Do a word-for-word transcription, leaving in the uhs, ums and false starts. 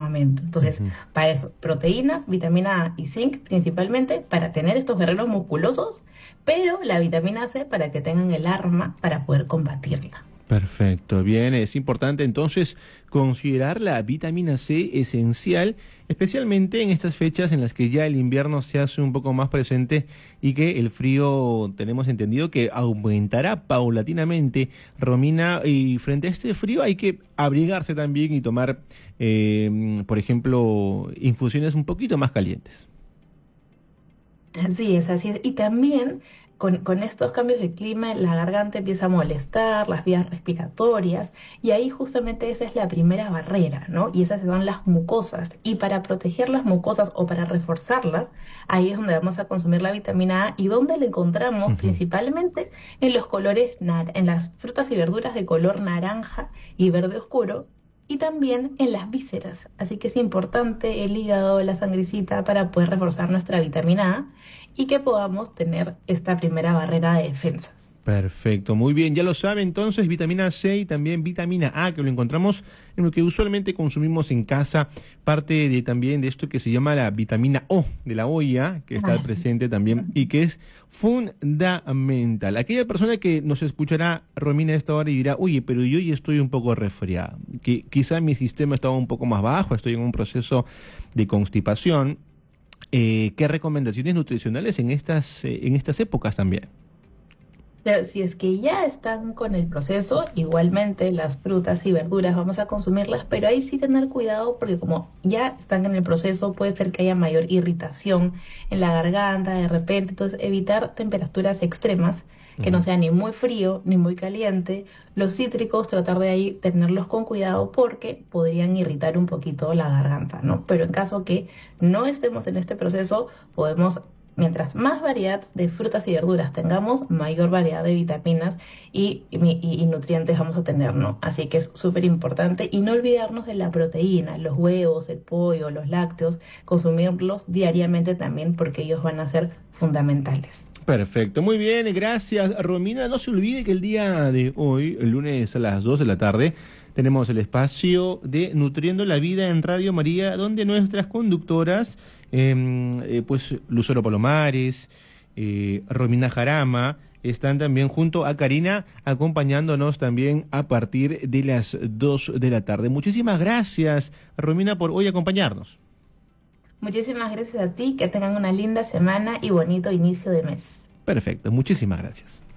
armamento. Entonces, Ujú. para eso, proteínas, vitamina A y zinc principalmente para tener estos guerreros musculosos, pero la vitamina C para que tengan el arma para poder combatirla. Perfecto, bien, es importante entonces considerar la vitamina C esencial, especialmente en estas fechas en las que ya el invierno se hace un poco más presente y que el frío tenemos entendido que aumentará paulatinamente. Romina, y frente a este frío hay que abrigarse también y tomar, eh, por ejemplo, infusiones un poquito más calientes. Así es, así es. Y también con, con estos cambios de clima, la garganta empieza a molestar, las vías respiratorias, y ahí justamente esa es la primera barrera, ¿no? Y esas son las mucosas. Y para proteger las mucosas o para reforzarlas, ahí es donde vamos a consumir la vitamina A y donde la encontramos Ujú. principalmente en los colores, nar- en las frutas y verduras de color naranja y verde oscuro. Y también en las vísceras. Así que es importante el hígado, la sangrecita para poder reforzar nuestra vitamina A y que podamos tener esta primera barrera de defensas. Perfecto, muy bien, ya lo sabe entonces, vitamina C y también vitamina A, que lo encontramos en lo que usualmente consumimos en casa, parte de también de esto que se llama la vitamina O, de la olla, que está Ah, presente también y que es fundamental. Aquella persona que nos escuchará, Romina, a esta hora y dirá, oye, pero yo ya estoy un poco resfriado, que quizá mi sistema estaba un poco más bajo, estoy en un proceso de constipación, eh, ¿qué recomendaciones nutricionales en estas, eh, en estas épocas también? Pero si es que ya están con el proceso, igualmente las frutas y verduras vamos a consumirlas, pero ahí sí tener cuidado porque como ya están en el proceso, puede ser que haya mayor irritación en la garganta de repente, entonces evitar temperaturas extremas, que no Ujú. sea ni muy frío ni muy caliente. Los cítricos, tratar de ahí tenerlos con cuidado porque podrían irritar un poquito la garganta, ¿no? Pero en caso que no estemos en este proceso, podemos. Mientras más variedad de frutas y verduras tengamos, mayor variedad de vitaminas y, y, y nutrientes vamos a tener, ¿no? Así que es súper importante y no olvidarnos de la proteína, los huevos, el pollo, los lácteos, consumirlos diariamente también porque ellos van a ser fundamentales. Perfecto, muy bien, gracias Romina. No se olvide que el día de hoy, el lunes a las dos de la tarde, tenemos el espacio de Nutriendo la Vida en Radio María, donde nuestras conductoras, em, eh, pues Lucero Palomares, eh, Romina Jarama, están también junto a Karina, acompañándonos también a partir de las dos de la tarde. Muchísimas gracias, Romina, por hoy acompañarnos. Muchísimas gracias a ti, que tengan una linda semana y bonito inicio de mes. Perfecto, muchísimas gracias.